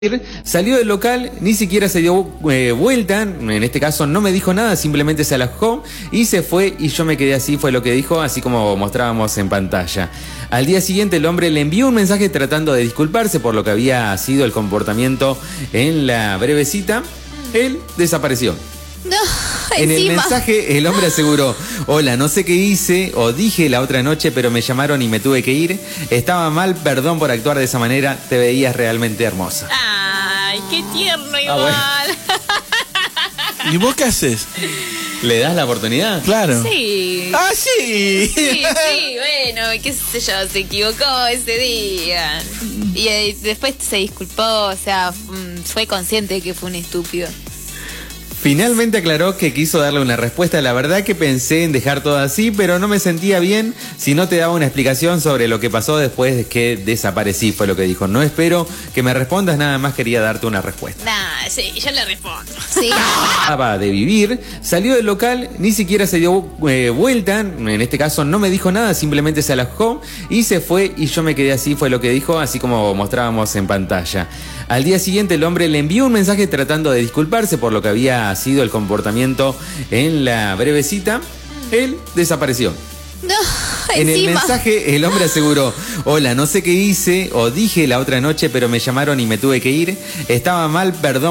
Salió del local, ni siquiera se dio vuelta, en este caso no me dijo nada, simplemente se alejó y se fue y yo me quedé así, fue lo que dijo, así como mostrábamos en pantalla. Al día siguiente el hombre le envió un mensaje tratando de disculparse por lo que había sido el comportamiento en la breve cita. Él desapareció. No, en el encima. mensaje el hombre aseguró: hola, no sé qué hice o dije la otra noche, pero me llamaron y me tuve que ir. Estaba mal, perdón por actuar de esa manera, te veías realmente hermosa. Ay, qué tierno igual. ¿Y vos qué haces? ¿Le das la oportunidad? Claro. Sí. ¡Ah, sí! Sí, bueno, qué sé yo, se equivocó ese día. Y después se disculpó, o sea, fue consciente de que fue un estúpido. Finalmente aclaró que quiso darle una respuesta. La verdad que pensé en dejar todo así, pero no me sentía bien si no te daba una explicación sobre lo que pasó después de que desaparecí, fue lo que dijo. No espero que me respondas, nada más quería darte una respuesta. Nah, sí, yo le respondo. Sí. Acaba de vivir, salió del local, ni siquiera se dio vuelta, en este caso no me dijo nada, simplemente se alejó y se fue y yo me quedé así, fue lo que dijo, así como mostrábamos en pantalla. Al día siguiente el hombre le envió un mensaje tratando de disculparse por lo que había sido el comportamiento en la breve cita. Él desapareció. No, en el encima. mensaje el hombre aseguró: hola, no sé qué hice o dije la otra noche, pero me llamaron y me tuve que ir. Estaba mal, perdón